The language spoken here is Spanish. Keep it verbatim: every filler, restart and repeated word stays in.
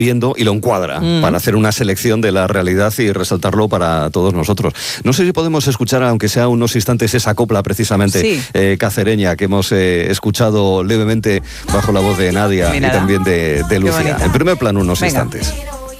viendo y lo encuadra Mm. para hacer una selección de la realidad y resaltarlo para todos nosotros. No sé si podemos escuchar, aunque sea unos instantes, esa copla precisamente Sí. eh, cacereña que hemos eh, escuchado levemente bajo la voz de Nadia Mi y Nada. también de, de Qué Lucía. bonita. En primer plano, unos Venga. instantes.